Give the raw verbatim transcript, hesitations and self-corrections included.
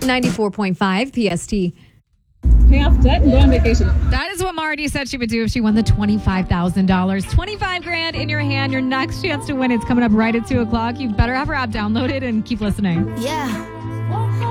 ninety-four point five P S T. Pay off debt and go on vacation. That is what Marty said she would do if she won the twenty-five thousand dollars. twenty-five grand in your hand. Your next chance to win. It's coming up right at two o'clock. You better have her app downloaded and keep listening. Yeah.